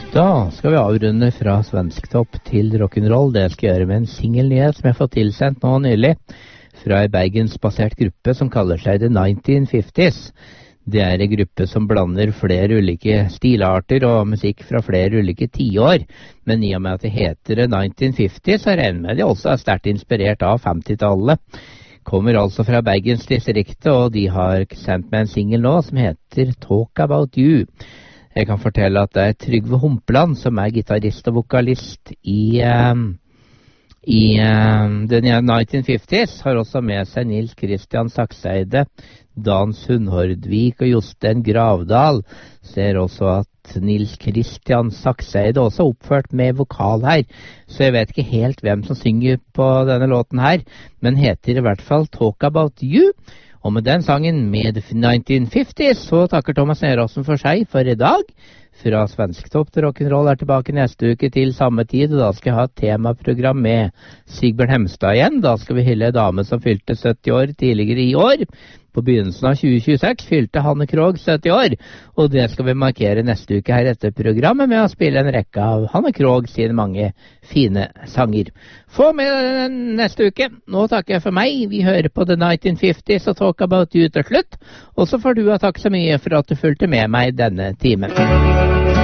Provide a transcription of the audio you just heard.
Da skal vi avrunde fra svensktopp til rock'n'roll. Det skal jeg gjøre med en singelnyhet som jeg har fått tilsendt nå nylig fra en Bergens-basert gruppe som kaller seg The 1950s. Det er en gruppe som blander flere ulike stilarter og musikk fra flere ulike tiår. Men i og med at det heter The 1950s, så regner jeg med de også er sterkt inspirert av 50-tallet. Kommer altså fra Bergens-distriktet, og de har sendt meg en singel nå som heter Talk About You. Jeg kan fortelle at det er Trygve Humpeland som er gitarist og vokalist i den 1950s. Har også med seg Nils Kristian Sakseide, Dan Sundhordvik og Jostein Gravdal. Ser også at Nils Kristian Sakseide også er oppført med vokal her, så jeg vet ikke helt hvem som synger på denne låten her, men heter i hvert fall Talk About You. Og med den sangen med 1950s så takker Thomas Neråsen for seg for i dag. Fra Svensktopp til rock'n'roll er tilbake neste uke til samme tid, og da skal jeg ha et temaprogram med Sigbjørn Hemstad igjen. Da skal vi hylle en dame som fylte 70 år tidligere i år. På begynnelsen av 2026 fylte Hanne Krogh 70 år, og det skal vi markere neste uke her etter programmet med å spille en rekke av Hanne Krogh sine mange fine sanger. Få med den neste uke. Nå takker jeg for meg. Vi hører på The 1950s og Talk About You til slutt, og så får du ha takk så mye for at du fulgte med meg denne timen.